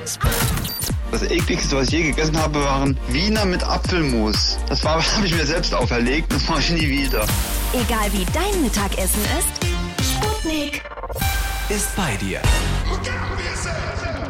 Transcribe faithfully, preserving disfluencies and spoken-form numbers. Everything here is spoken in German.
Das ekligste, was ich je gegessen habe, waren Wiener mit Apfelmus. Das war, habe ich mir selbst auferlegt, das mache ich nie wieder. Egal wie dein Mittagessen ist, Sputnik ist bei dir.